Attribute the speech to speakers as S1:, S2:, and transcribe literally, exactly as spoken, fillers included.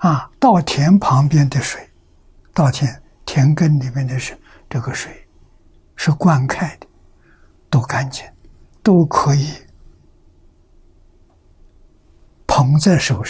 S1: 啊，稻田旁边的水，稻田田埂里面的水，这个水是灌溉的，都干净，都可以捧在手上。